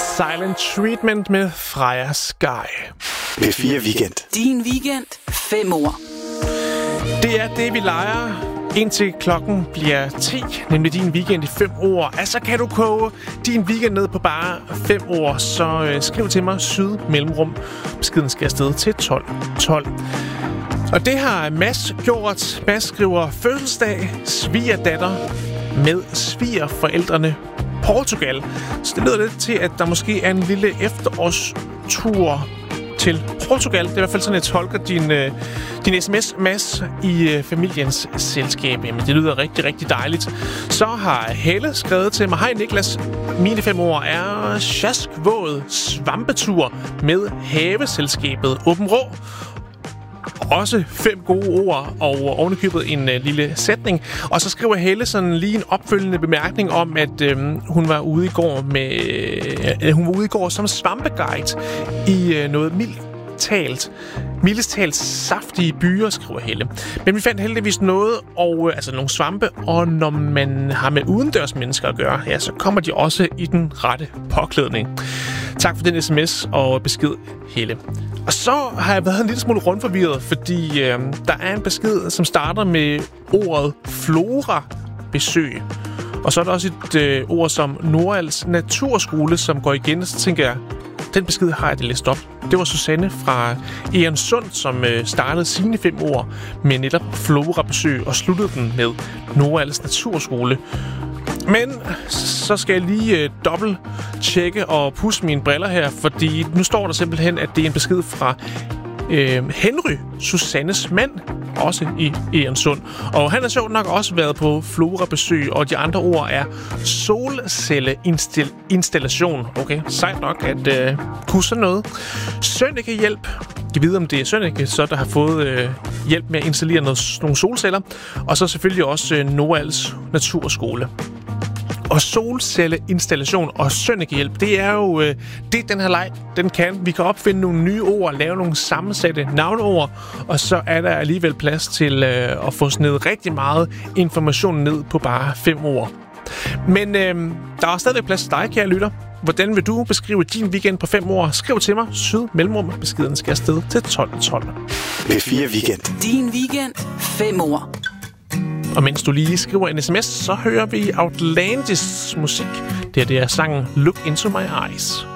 Silent Treatment med Freja Sky. P4 Weekend. Din weekend. 5 år. Det er det, vi leger, indtil klokken bliver 10, nemlig din weekend i 5 år. Altså kan du koge din weekend ned på bare 5 år, så skriv til mig syd mellemrum. Beskeden skal afsted til 1212. Og det har Mads gjort. Mads skriver fødselsdag, svigerdatter med svigerforældrene Portugal. Så det lyder lidt til, at der måske er en lille efterårstur til Portugal. Det er i hvert fald sådan, jeg tolker din sms, Mads, i familiens selskab. Jamen, det lyder rigtig, rigtig dejligt. Så har Helle skrevet til mig: Hej Niklas, mine 5 år er sjaskvåd svampetur med haveselskabet Åben Rå. Også 5 gode ord og ovenikøbet en lille sætning. Og så skriver Helle sådan lige en opfølgende bemærkning om, at hun var ude i går som svampeguide i noget mildest talt saftige byer, skriver Helle. Men vi fandt heldigvis noget, og altså nogle svampe, og når man har med udendørs mennesker at gøre, ja, så kommer de også i den rette påklædning. Tak for den sms og besked, Helle. Og så har jeg været en lille smule rundforvirret, fordi der er en besked, som starter med ordet flora-besøg. Og så er der også et ord som Nordals Naturskole, som går igen, og så tænker jeg, den besked har jeg det læst op. Det var Susanne fra Egernsund, som startede sine 5 år med netop flora-besøg og sluttede den med Nordals Naturskole. Men så skal jeg lige dobbelt-tjekke og pusse mine briller her, fordi nu står der simpelthen, at det er en besked fra Henry, Susannes mand, også i Egernsund. Og han har sjovt nok også været på flora-besøg, og de andre ord er solcelleinstallation. Okay, sejt nok at kunne sådan noget. Sønneke-hjælp. Jeg ved, om det er Sønneke, så der har fået hjælp med at installere nogle solceller. Og så selvfølgelig også Nordals Naturskole. Og solcelleinstallation og sønnekehjælp, det er jo det, den her leg, den kan. Vi kan opfinde nogle nye ord, lave nogle sammensatte navneord, og så er der alligevel plads til at få snedet rigtig meget information ned på bare 5 ord. Men der er stadig plads til dig, kære lytter. Hvordan vil du beskrive din weekend på 5 år? Skriv til mig, syd mellemrum. Beskeden skal afsted til 1212. P4 Weekend. Din weekend. 5 år. Og mens du lige skriver en sms, så hører vi Outlandis musik. Det er sangen Look Into My Eyes.